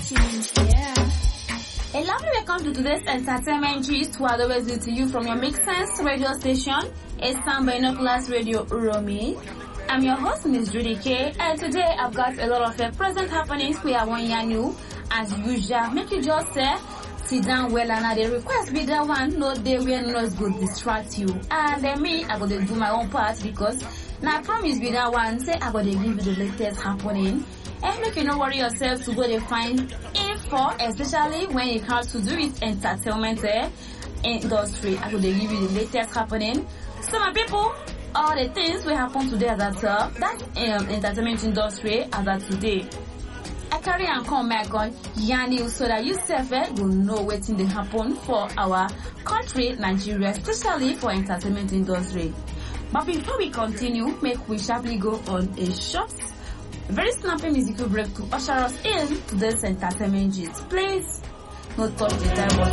Yeah. A lovely welcome to today's entertainment gist, who are always good to you from your Make Sense radio station, Eastern Binoculars Radio Uromi. I'm your host, Miss Judy K, and today I've got a lot of present happenings we are one year new. As usual, make you just sit down well, and the request be that one, no day when noise go distract you. And then me, I gotta do my own part because now I promise be that one, say I gotta give you the latest happening. And make you not worry yourself to go to find info, especially when it comes to do with entertainment industry. I could give you the latest happening. So my people, all the things will happen today as at that entertainment industry as at today. I carry and come back on Yanni so that you self will know what's in the happen for our country, Nigeria, especially for entertainment industry. But before we continue, make we sharply go on a short, very snappy musical break to usher us in to this entertainment gist. Please, no touch the dial button.